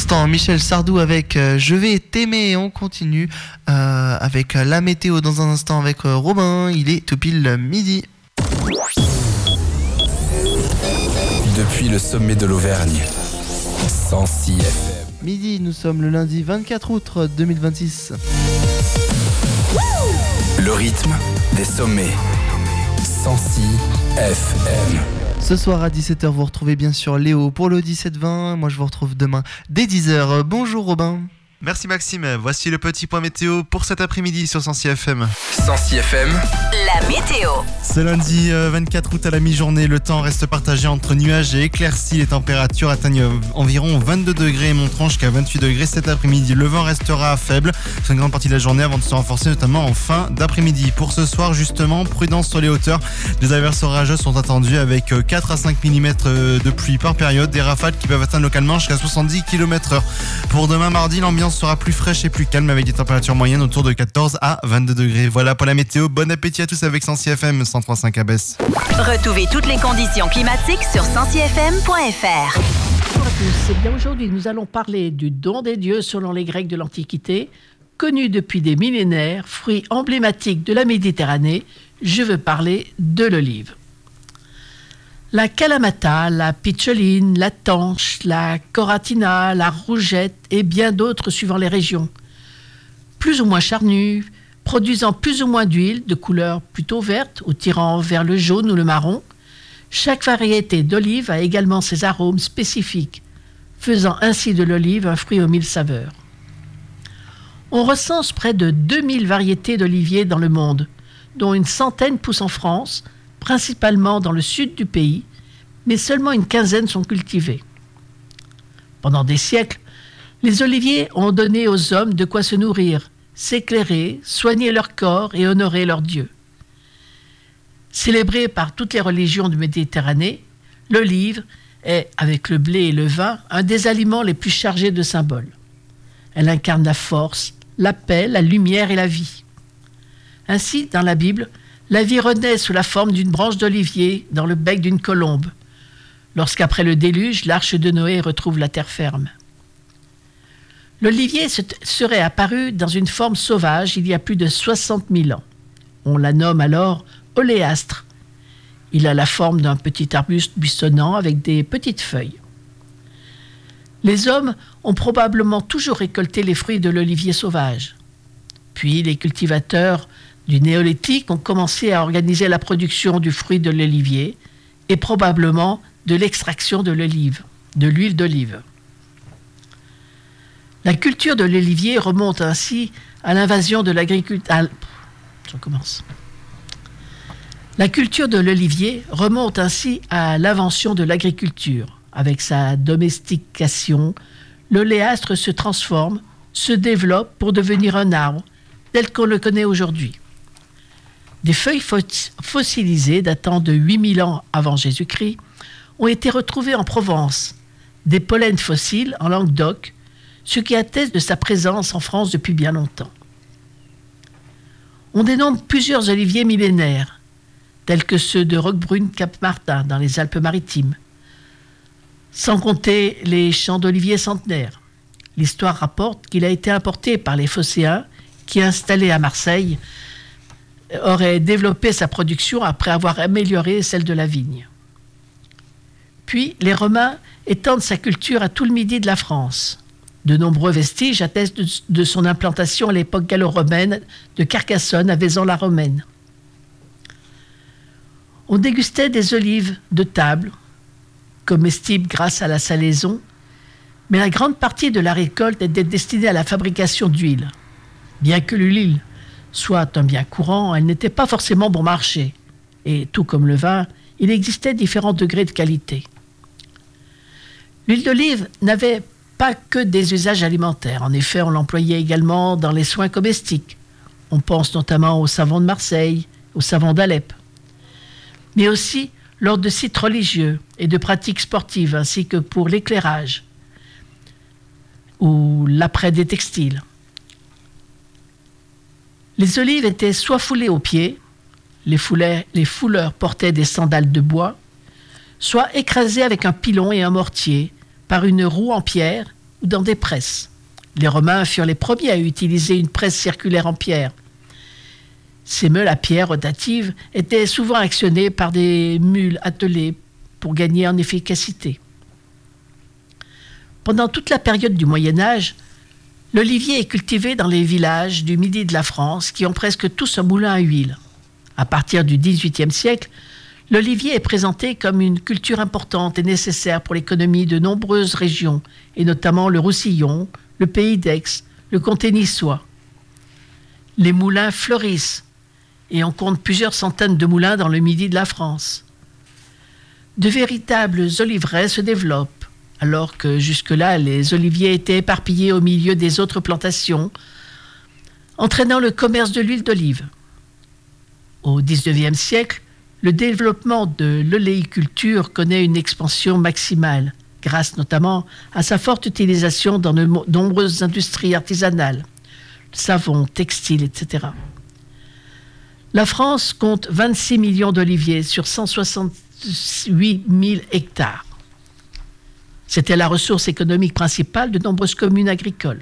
l'instant, Michel Sardou avec Je vais t'aimer. On continue avec la météo dans un instant avec Robin. Il est tout pile midi. Depuis le sommet de l'Auvergne, 106 FM. Midi, nous sommes le lundi 24 août 2026. Le rythme des sommets, 106 FM. Ce soir à 17h, vous retrouvez bien sûr Léo pour le 17-20. Moi, je vous retrouve demain dès 10h. Bonjour Robin. Merci Maxime, voici le petit point météo pour cet après-midi sur 106 FM. 106 FM, la météo. Ce lundi 24 août à la mi-journée, le temps reste partagé entre nuages et éclaircies. Les températures atteignent environ 22 degrés et monteront jusqu'à 28 degrés cet après-midi. Le vent restera faible sur une grande partie de la journée avant de se renforcer notamment en fin d'après-midi. Pour ce soir justement, prudence sur les hauteurs. Des averses orageuses sont attendues avec 4 à 5 mm de pluie par période. Des rafales qui peuvent atteindre localement jusqu'à 70 km/h. Pour demain mardi, l'ambiance sera plus fraîche et plus calme avec des températures moyennes autour de 14 à 22 degrés. Voilà pour la météo. Bon appétit à tous avec 106 FM 103.5 à Besse. Retrouvez toutes les conditions climatiques sur 106fm.fr. Bonjour à tous. Eh bien, aujourd'hui, nous allons parler du don des dieux selon les Grecs de l'Antiquité, connu depuis des millénaires, fruit emblématique de la Méditerranée. Je veux parler de l'olive. La calamata, la pitcholine, la tanche, la coratina, la rougette et bien d'autres suivant les régions. Plus ou moins charnues, produisant plus ou moins d'huile de couleur plutôt verte ou tirant vers le jaune ou le marron. Chaque variété d'olive a également ses arômes spécifiques, faisant ainsi de l'olive un fruit aux 1000 saveurs. On recense près de 2000 variétés d'oliviers dans le monde, dont une centaine poussent en France, principalement dans le sud du pays, mais seulement une quinzaine sont cultivés. Pendant des siècles, les oliviers ont donné aux hommes de quoi se nourrir, s'éclairer, soigner leur corps et honorer leurs dieux. Célébrée par toutes les religions de Méditerranée, l'olive est, avec le blé et le vin, un des aliments les plus chargés de symboles. Elle incarne la force, la paix, la lumière et la vie. Ainsi, dans la Bible, la vie renaît sous la forme d'une branche d'olivier dans le bec d'une colombe, lorsqu'après le déluge, l'arche de Noé retrouve la terre ferme. L'olivier serait apparu dans une forme sauvage il y a plus de 60 000 ans. On la nomme alors oléastre. Il a la forme d'un petit arbuste buissonnant avec des petites feuilles. Les hommes ont probablement toujours récolté les fruits de l'olivier sauvage. Puis les cultivateurs du néolithique ont commencé à organiser la production du fruit de l'olivier et probablement de l'extraction de l'olive, de l'huile d'olive. La culture de l'olivier remonte ainsi à l'invasion de l'agriculture. La culture de l'olivier remonte ainsi à l'invention de l'agriculture. Avec sa domestication, l'oléastre se transforme, se développe pour devenir un arbre tel qu'on le connaît aujourd'hui. Des feuilles fossilisées datant de 8000 ans avant Jésus-Christ ont été retrouvées en Provence, des pollens fossiles en Languedoc, ce qui atteste de sa présence en France depuis bien longtemps. On dénombre plusieurs oliviers millénaires, tels que ceux de Roquebrune-Cap-Martin dans les Alpes-Maritimes, sans compter les champs d'oliviers centenaires. L'histoire rapporte qu'il a été importé par les Phocéens qui, installés à Marseille, aurait développé sa production après avoir amélioré celle de la vigne. Puis, les Romains étendent sa culture à tout le midi de la France. De nombreux vestiges attestent de son implantation à l'époque gallo-romaine de Carcassonne à Vaison-la-Romaine. On dégustait des olives de table, comestibles grâce à la salaison, mais la grande partie de la récolte était destinée à la fabrication d'huile. Bien que l'huile soit un bien courant, elle n'était pas forcément bon marché. Et tout comme le vin, il existait différents degrés de qualité. L'huile d'olive n'avait pas que des usages alimentaires. En effet, on l'employait également dans les soins comestiques. On pense notamment au savon de Marseille, au savon d'Alep. Mais aussi lors de sites religieux et de pratiques sportives, ainsi que pour l'éclairage ou l'après des textiles. Les olives étaient soit foulées aux pieds, les fouleurs portaient des sandales de bois, soit écrasées avec un pilon et un mortier par une roue en pierre ou dans des presses. Les Romains furent les premiers à utiliser une presse circulaire en pierre. Ces meules à pierre rotatives étaient souvent actionnées par des mules attelées pour gagner en efficacité. Pendant toute la période du Moyen-Âge, l'olivier est cultivé dans les villages du midi de la France qui ont presque tous un moulin à huile. À partir du XVIIIe siècle, l'olivier est présenté comme une culture importante et nécessaire pour l'économie de nombreuses régions, et notamment le Roussillon, le Pays d'Aix, le comté niçois. Les moulins fleurissent, et on compte plusieurs centaines de moulins dans le midi de la France. De véritables oliveraies se développent, alors que jusque-là, les oliviers étaient éparpillés au milieu des autres plantations, entraînant le commerce de l'huile d'olive. Au XIXe siècle, le développement de l'oléiculture connaît une expansion maximale, grâce notamment à sa forte utilisation dans de nombreuses industries artisanales, savon, textile, etc. La France compte 26 millions d'oliviers sur 168 000 hectares. C'était la ressource économique principale de nombreuses communes agricoles.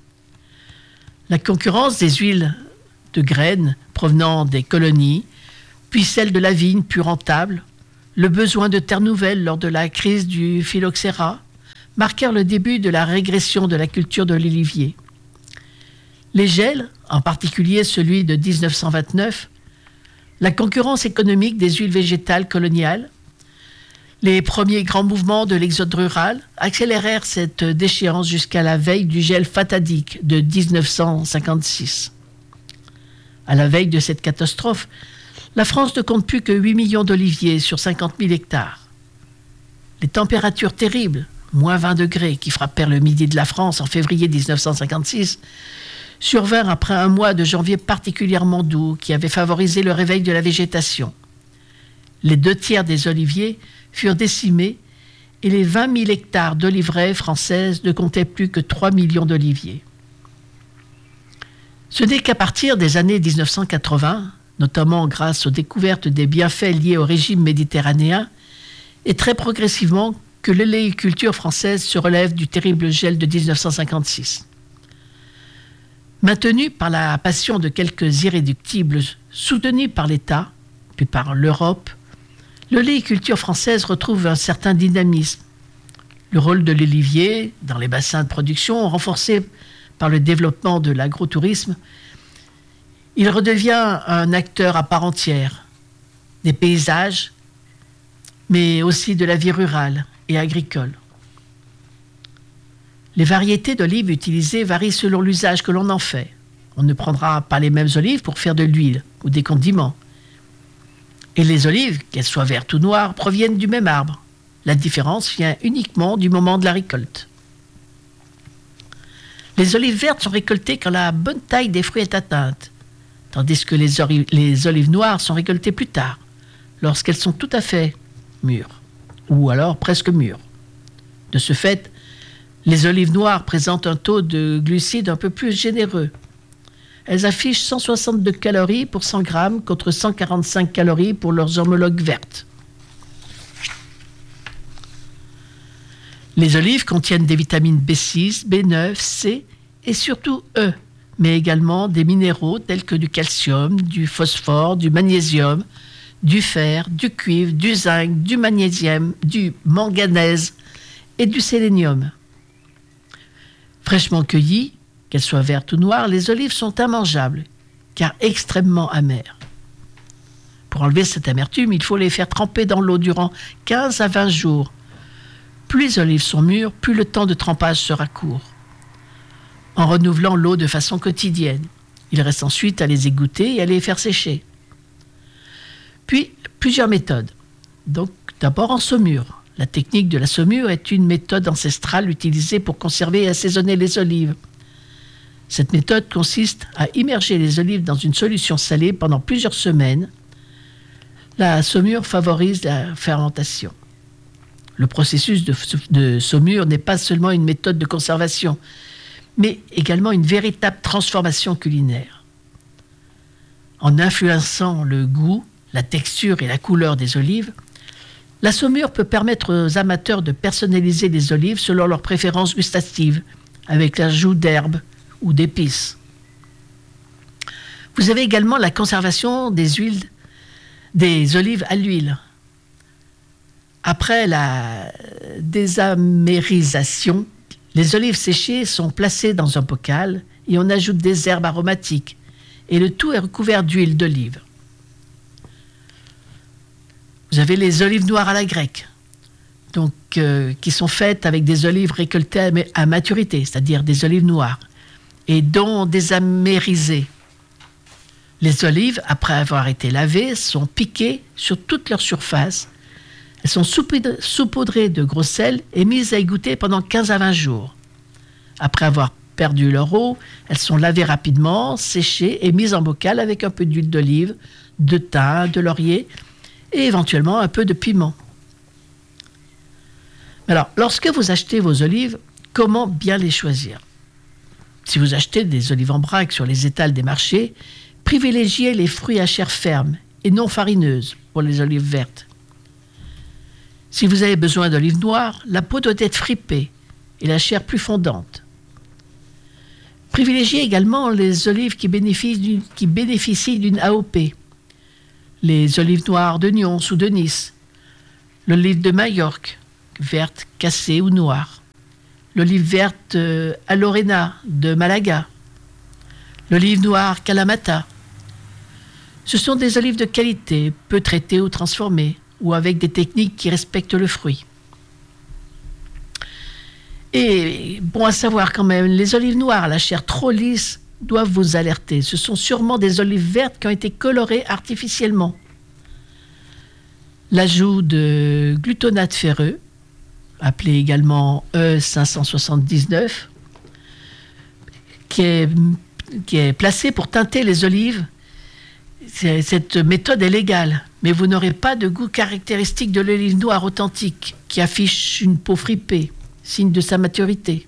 La concurrence des huiles de graines provenant des colonies, puis celle de la vigne plus rentable, le besoin de terres nouvelles lors de la crise du phylloxéra, marquèrent le début de la régression de la culture de l'olivier. Les gels, en particulier celui de 1929, la concurrence économique des huiles végétales coloniales, les premiers grands mouvements de l'exode rural accélérèrent cette déchéance jusqu'à la veille du gel fatidique de 1956. À la veille de cette catastrophe, la France ne compte plus que 8 millions d'oliviers sur 50 000 hectares. Les températures terribles, moins 20 degrés, qui frappèrent le midi de la France en février 1956, survinrent après un mois de janvier particulièrement doux qui avait favorisé le réveil de la végétation. Les 2/3 des oliviers furent décimés et les 20 000 hectares d'oliveraies françaises ne comptaient plus que 3 millions d'oliviers. Ce n'est qu'à partir des années 1980, notamment grâce aux découvertes des bienfaits liés au régime méditerranéen, et très progressivement que l'oléiculture française se relève du terrible gel de 1956. Maintenue par la passion de quelques irréductibles, soutenue par l'État, puis par l'Europe, l'oléiculture française retrouve un certain dynamisme. Le rôle de l'olivier dans les bassins de production, renforcé par le développement de l'agrotourisme, il redevient un acteur à part entière des paysages, mais aussi de la vie rurale et agricole. Les variétés d'olives utilisées varient selon l'usage que l'on en fait. On ne prendra pas les mêmes olives pour faire de l'huile ou des condiments. Et les olives, qu'elles soient vertes ou noires, proviennent du même arbre. La différence vient uniquement du moment de la récolte. Les olives vertes sont récoltées quand la bonne taille des fruits est atteinte, tandis que les olives noires sont récoltées plus tard, lorsqu'elles sont tout à fait mûres, ou alors presque mûres. De ce fait, les olives noires présentent un taux de glucides un peu plus généreux. Elles affichent 162 calories pour 100 grammes contre 145 calories pour leurs homologues vertes. Les olives contiennent des vitamines B6, B9, C et surtout E, mais également des minéraux tels que du calcium, du phosphore, du magnésium, du fer, du cuivre, du zinc, du magnésium, du manganèse et du sélénium. Fraîchement cueillies, qu'elles soient vertes ou noires, les olives sont immangeables, car extrêmement amères. Pour enlever cette amertume, il faut les faire tremper dans l'eau durant 15 à 20 jours. Plus les olives sont mûres, plus le temps de trempage sera court. En renouvelant l'eau de façon quotidienne, il reste ensuite à les égoutter et à les faire sécher. Puis, plusieurs méthodes. Donc, d'abord en saumure. La technique de la saumure est une méthode ancestrale utilisée pour conserver et assaisonner les olives. Cette méthode consiste à immerger les olives dans une solution salée pendant plusieurs semaines. La saumure favorise la fermentation. Le processus de saumure n'est pas seulement une méthode de conservation, mais également une véritable transformation culinaire. En influençant le goût, la texture et la couleur des olives, La saumure peut permettre aux amateurs de personnaliser les olives selon leurs préférences gustatives, avec l'ajout d'herbes ou d'épices. Vous avez également la conservation des olives à l'huile. Après la désamérisation, les olives séchées sont placées dans un bocal et on ajoute des herbes aromatiques et le tout est recouvert d'huile d'olive. Vous avez les olives noires à la grecque, donc, qui sont faites avec des olives récoltées à maturité, c'est-à-dire des olives noires, et dont désamérisées. Les olives, après avoir été lavées, sont piquées sur toute leur surface. Elles sont saupoudrées de gros sel et mises à égoutter pendant 15 à 20 jours. Après avoir perdu leur eau, elles sont lavées rapidement, séchées et mises en bocal avec un peu d'huile d'olive, de thym, de laurier et éventuellement un peu de piment. Alors, lorsque vous achetez vos olives, comment bien les choisir ? Si vous achetez des olives en vrac sur les étals des marchés, privilégiez les fruits à chair ferme et non farineuse pour les olives vertes. Si vous avez besoin d'olives noires, la peau doit être fripée et la chair plus fondante. Privilégiez également les olives qui bénéficient d'une AOP. Les olives noires de Nyons ou de Nice, l'olive de Majorque, verte, cassée ou noire, l'olive verte à Lorena de Malaga, l'olive noire Kalamata. Ce sont des olives de qualité, peu traitées ou transformées, ou avec des techniques qui respectent le fruit. Et bon à savoir quand même, les olives noires à la chair trop lisse doivent vous alerter. Ce sont sûrement des olives vertes qui ont été colorées artificiellement. L'ajout de gluconate ferreux, appelé également E579, qui est placé pour teinter les olives. Cette méthode est légale, mais vous n'aurez pas de goût caractéristique de l'olive noire authentique, qui affiche une peau fripée, signe de sa maturité.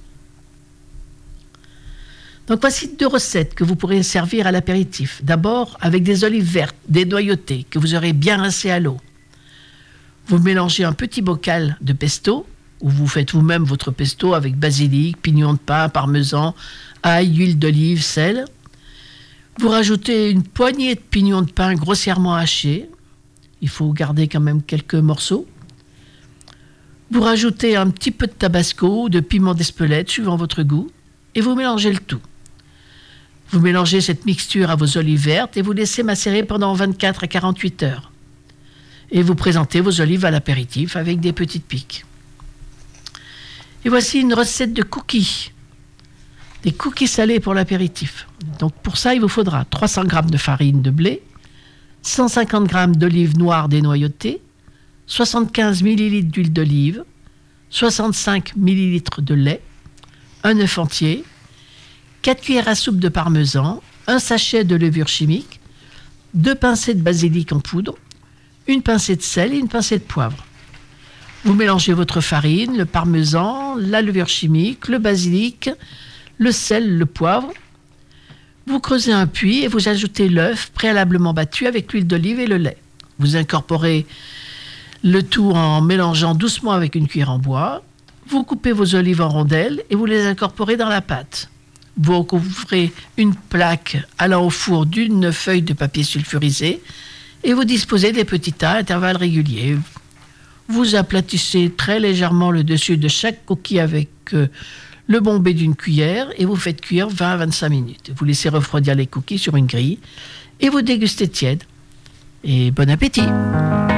Donc voici 2 recettes que vous pourrez servir à l'apéritif. D'abord, avec des olives vertes, dénoyautées, que vous aurez bien rincées à l'eau. Vous mélangez un petit bocal de pesto, où vous faites vous-même votre pesto avec basilic, pignon de pain, parmesan, ail, huile d'olive, sel. Vous rajoutez une poignée de pignons de pain grossièrement hachés. Il faut garder quand même quelques morceaux. Vous rajoutez un petit peu de tabasco ou de piment d'Espelette, suivant votre goût, et vous mélangez le tout. Vous mélangez cette mixture à vos olives vertes et vous laissez macérer pendant 24 à 48 heures. Et vous présentez vos olives à l'apéritif avec des petites piques. Et voici une recette de cookies. Des cookies salés pour l'apéritif. Donc pour ça, il vous faudra 300 g de farine de blé, 150 g d'olives noires dénoyautées, 75 ml d'huile d'olive, 65 ml de lait, un œuf entier, 4 cuillères à soupe de parmesan, un sachet de levure chimique, 2 pincées de basilic en poudre, une pincée de sel et une pincée de poivre. Vous mélangez votre farine, le parmesan, la levure chimique, le basilic, le sel, le poivre. Vous creusez un puits et vous ajoutez l'œuf préalablement battu avec l'huile d'olive et le lait. Vous incorporez le tout en mélangeant doucement avec une cuillère en bois. Vous coupez vos olives en rondelles et vous les incorporez dans la pâte. Vous recouvrez une plaque allant au four d'une feuille de papier sulfurisé et vous disposez des petits tas à intervalles réguliers. Vous aplatissez très légèrement le dessus de chaque coquille avec le bombé d'une cuillère et vous faites cuire 20 à 25 minutes. Vous laissez refroidir les cookies sur une grille et vous dégustez tiède. Et bon appétit!